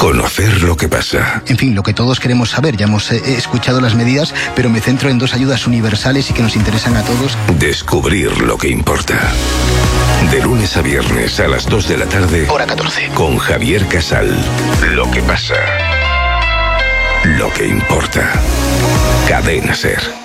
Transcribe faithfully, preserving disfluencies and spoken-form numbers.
Conocer lo que pasa. En fin, lo que todos queremos saber. Ya hemos eh, escuchado las medidas, pero me centro en dos ayudas universales y que nos interesan a todos. Descubrir lo que importa. De lunes a viernes a las dos de la tarde. Hora catorce. Con Javier Casal. Lo que pasa. Lo que importa. Cadena Ser.